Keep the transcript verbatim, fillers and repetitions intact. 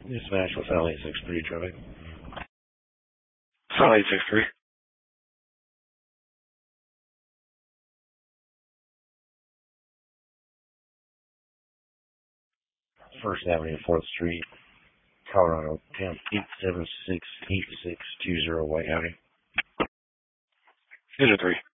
Dispatch with L eight six three traffic. L eight six three. First Avenue, fourth Street, Colorado, temp eight seven six eight six two zero White Avenue. User three.